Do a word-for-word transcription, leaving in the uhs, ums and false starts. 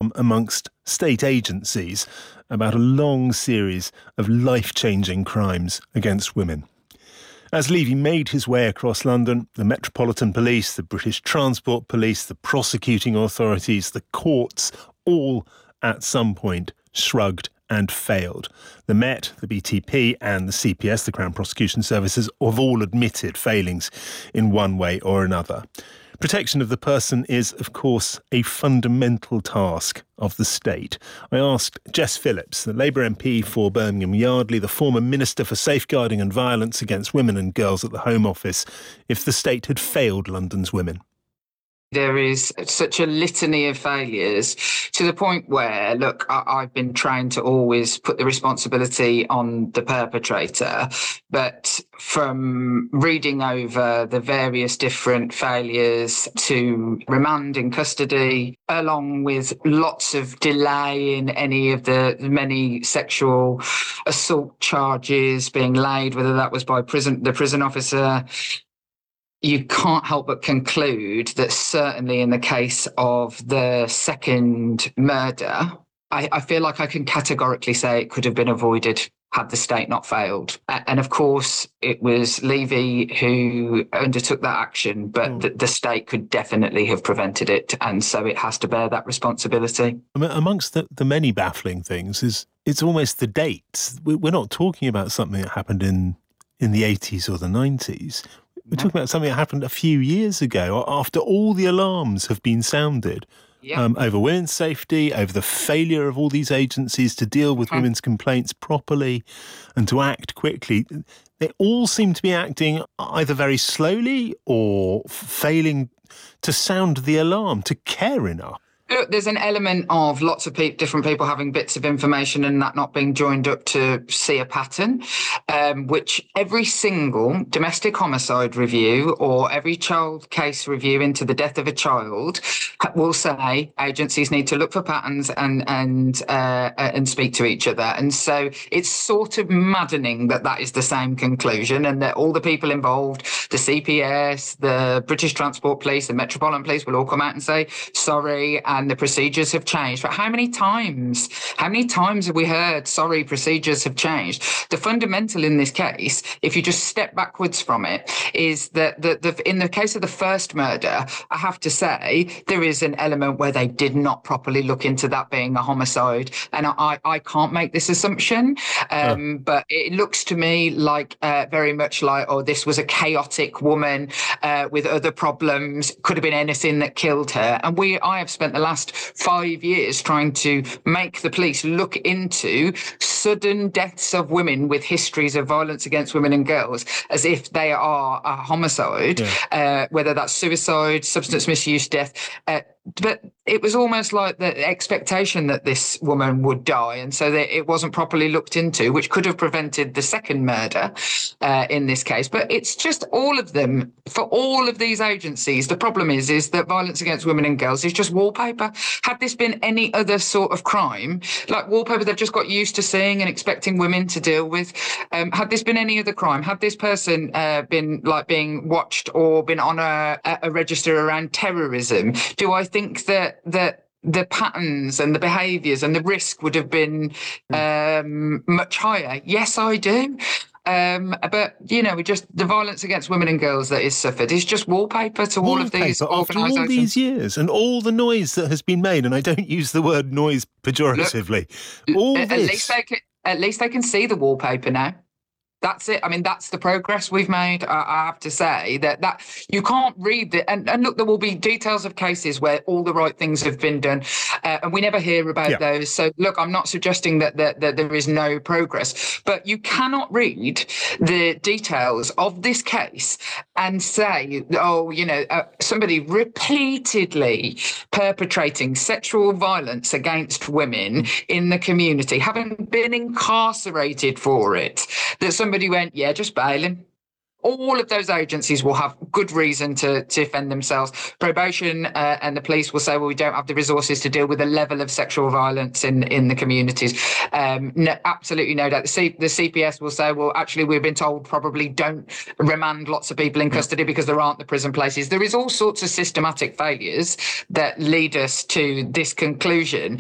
alarm amongst state agencies about a long series of life-changing crimes against women. As Levy made his way across London, the Metropolitan Police, the British Transport Police, the prosecuting authorities, the courts, all at some point shrugged and failed. The Met, the B T P and the C P S, the Crown Prosecution Services, have all admitted failings in one way or another. Protection of the person is, of course, a fundamental task of the state. I asked Jess Phillips, the Labour M P for Birmingham Yardley, the former Minister for Safeguarding and Violence Against Women and Girls at the Home Office, if the state had failed London's women. There is such a litany of failures to the point where, look, I- I've been trained to always put the responsibility on the perpetrator. But from reading over the various different failures to remand in custody, along with lots of delay in any of the many sexual assault charges being laid, whether that was by prison, the prison officer, you can't help but conclude that certainly in the case of the second murder, I, I feel like I can categorically say it could have been avoided had the state not failed. And of course, it was Levy who undertook that action, but mm. the, the state could definitely have prevented it. And so it has to bear that responsibility. Amongst the, the many baffling things is it's almost the dates. We're not talking about something that happened in, in the eighties or the nineties. We're talking about something that happened a few years ago, after all the alarms have been sounded yeah. um, over women's safety, over the failure of all these agencies to deal with mm-hmm. women's complaints properly and to act quickly. They all seem to be acting either very slowly or failing to sound the alarm, to care enough. Look, there's an element of lots of pe- different people having bits of information and that not being joined up to see a pattern, um, which every single domestic homicide review or every child case review into the death of a child will say agencies need to look for patterns and and uh, and speak to each other. And so it's sort of maddening that that is the same conclusion and that all the people involved, the C P S, the British Transport Police, the Metropolitan Police will all come out and say, sorry, and the procedures have changed. But how many times, how many times have we heard, sorry, procedures have changed? The fundamental in this case, if you just step backwards from it, is that the, the, in the case of the first murder, I have to say, there is an element where they did not properly look into that being a homicide. And I, I can't make this assumption, um, oh. but it looks to me like uh, very much like, oh, this was a chaotic woman uh, with other problems, could have been anything that killed her. And we, I have spent the last five years trying to make the police look into sudden deaths of women with histories of violence against women and girls as if they are a homicide, yeah. uh, whether that's suicide, substance misuse, death. Uh, but it was almost like the expectation that this woman would die, and so that it wasn't properly looked into, which could have prevented the second murder uh, in this case. But it's just all of them, for all of these agencies, the problem is, is that violence against women and girls is just wallpaper. Had this been any other sort of crime, like wallpaper they've just got used to seeing and expecting women to deal with, um, had this been any other crime, had this person uh, been like being watched or been on a, a register around terrorism, do I think that that the patterns and the behaviours and the risk would have been um, much higher? Yes, I do. Um, but, you know, we just the violence against women and girls that is suffered is just wallpaper to wallpaper all of these after all these years and all the noise that has been made. And I don't use the word noise pejoratively. Look, all at, this. At least, they can, at least they can see the wallpaper now. That's it. I mean, that's the progress we've made. I, I have to say that that you can't read it. And, and look, there will be details of cases where all the right things have been done, uh, and we never hear about yeah. those. So, look, I'm not suggesting that, that that there is no progress, but you cannot read the details of this case and say, oh, you know, uh, somebody repeatedly perpetrating sexual violence against women in the community, having been incarcerated for it, that some Somebody went, yeah, just bail him. All of those agencies will have good reason to, to defend themselves. Probation uh, and the police will say, well, we don't have the resources to deal with the level of sexual violence in, in the communities. Um, no, absolutely no doubt. The, C, the C P S will say, well, actually, we've been told probably don't remand lots of people in custody because there aren't the prison places. There is all sorts of systematic failures that lead us to this conclusion.